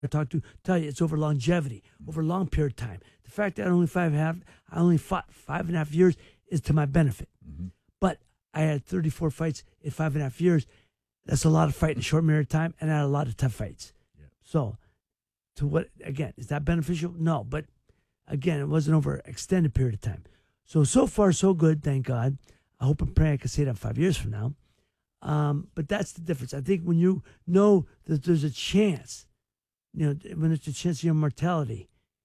I talk to tell you it's over longevity, over a long period of time. The fact that I only fought 5.5 years is to my benefit. Mm-hmm. But I had 34 fights in 5.5 years. That's a lot of fight in a short period of time, and I had a lot of tough fights. Yeah. So, to what again is that beneficial? No, but again, it wasn't over an extended period of time. So far, so good. Thank God. I hope and pray I can say that 5 years from now. But that's the difference. I think when you know that there's a chance, when there's a chance of your mortality,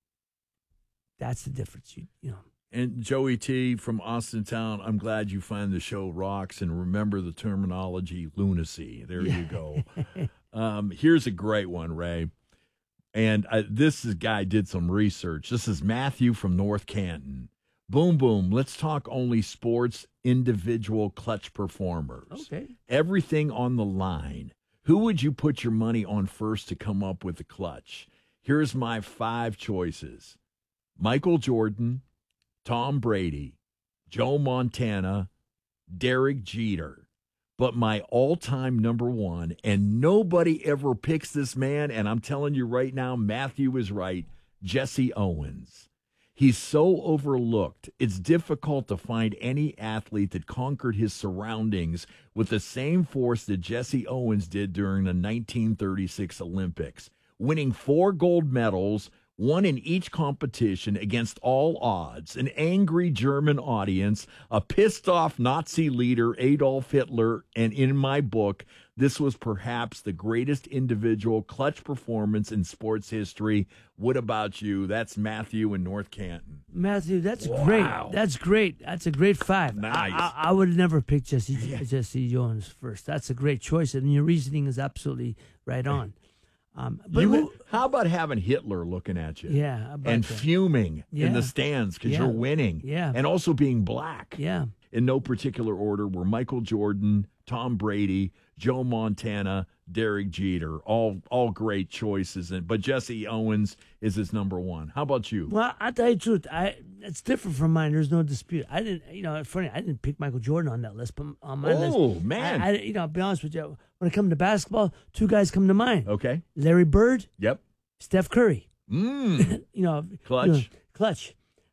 that's the difference. You know. And Joey T from Austintown, I'm glad you find the show rocks and remember the terminology lunacy. There you go. Here's a great one, Ray. And this guy did some research. This is Matthew from North Canton. Boom, boom. Let's talk only sports, individual clutch performers. Okay. Everything on the line. Who would you put your money on first to come up with the clutch? Here's my 5 choices. Michael Jordan, Tom Brady, Joe Montana, Derek Jeter. But my all-time number one, and nobody ever picks this man, and I'm telling you right now, Matthew is right, Jesse Owens. He's so overlooked. It's difficult to find any athlete that conquered his surroundings with the same force that Jesse Owens did during the 1936 Olympics, winning 4 gold medals, one in each competition against all odds, an angry German audience, a pissed-off Nazi leader, Adolf Hitler, and in my book, this was perhaps the greatest individual clutch performance in sports history. What about you? That's Matthew in North Canton. Matthew, that's great. That's great. That's a great 5. Nice. I would have never picked Jesse Owens first. That's a great choice, and your reasoning is absolutely right on. How about having Hitler looking at you? Yeah. And fuming in the stands because you're winning. Yeah. And also being black. Yeah. In no particular order were Michael Jordan, Tom Brady, Joe Montana, Derek Jeter. All great choices. But Jesse Owens is his number one. How about you? Well, I'll tell you the truth. It's different from mine. There's no dispute. I didn't, it's funny. I didn't pick Michael Jordan on that list, but on my list. Oh, man. I'll be honest with you. When it comes to basketball, 2 guys come to mind. Okay. Larry Bird. Yep. Steph Curry. Clutch. Clutch.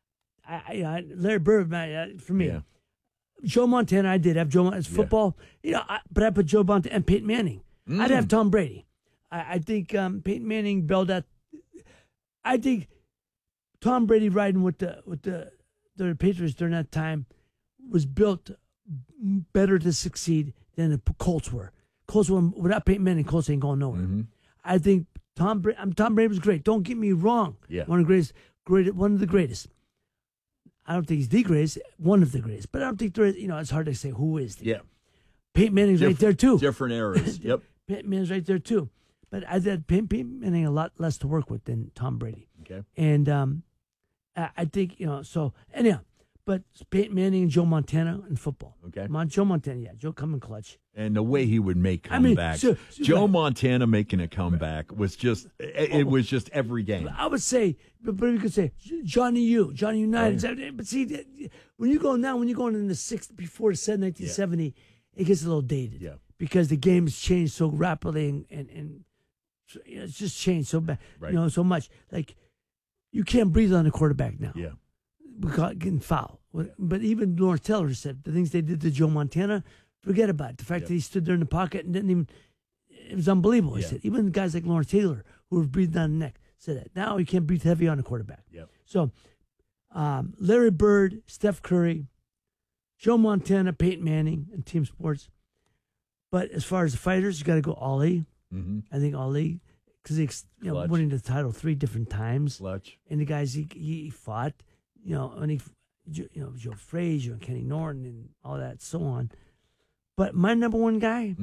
Larry Bird, man, for me. Yeah. Joe Montana, I did have Joe Montana. It's football. But I put Joe Montana and Peyton Manning. I'd have Tom Brady. I think Peyton Manning built that. I think Tom Brady riding with the Patriots during that time was built better to succeed than the Colts were. Colts were without Peyton Manning. Colts ain't going nowhere. Mm-hmm. I think Tom Brady was great. Don't get me wrong. Yeah. One of the greatest. I don't think he's the greatest. One of the greatest. But I don't think there is. It's hard to say who is. Peyton Manning's right there too. Different eras. Yep. Peyton Manning's right there too. But I had Peyton Manning a lot less to work with than Tom Brady. Okay. And I think so. Anyhow, but Peyton Manning and Joe Montana in football. Okay. Joe Montana, Joe coming clutch. And the way he would make comebacks. Joe Montana making a comeback was just, it was just every game. I would say, but you could say Johnny United. Oh, yeah. But see, when you go in the 60s, before the 1970, it gets a little dated. Yeah. Because the game's changed so rapidly and it's just changed so bad, so much. Like, you can't breathe on the quarterback now. Yeah. Without getting fouled. But even Lawrence Taylor said the things they did to Joe Montana, forget about it. The fact that he stood there in the pocket and didn't even, it was unbelievable. He said, even guys like Lawrence Taylor, who were breathing down the neck, said that. Now you can't breathe heavy on the quarterback. Yep. So, Larry Bird, Steph Curry, Joe Montana, Peyton Manning, and team sports. But as far as the fighters, you got to go Ali. Mm-hmm. I think Ali, because he's winning the title 3 different times. Clutch. And the guys he fought, and Joe Frazier and Kenny Norton and all that, so on. But my number one guy,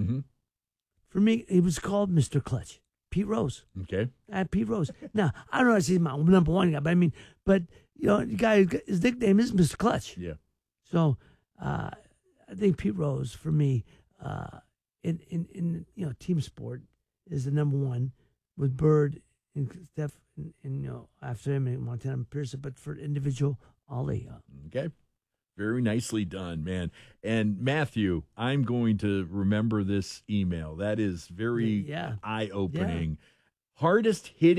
for me, he was called Mr. Clutch, Pete Rose. Okay. Pete Rose. Now, I don't know if he's my number one guy, but the guy, his nickname is Mr. Clutch. Yeah. So I think Pete Rose, for me, in team sport is the number one, with Bird and Steph and after him and Montana and Pearson, but for individual, Ali. Okay. Very nicely done, man. And Matthew, I'm going to remember this email. That is very eye-opening. hardest hitting